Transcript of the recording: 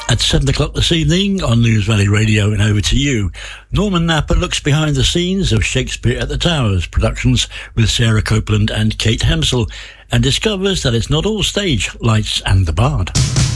At 7 o'clock this evening on News Valley Radio, and over to you. Norman Napper looks behind the scenes of Shakespeare at the Towers productions with Sarah Copeland and Kate Hemsel, and discovers that it's not all stage, lights and the bard.